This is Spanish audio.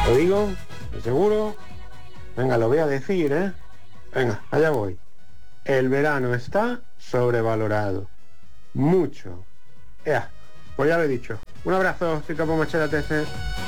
Lo digo, ¿de seguro? Venga, lo voy a decir, ¿eh? Venga, allá voy. El verano está sobrevalorado. Mucho. Ya, pues ya lo he dicho. Un abrazo, soy Capo Machete TC.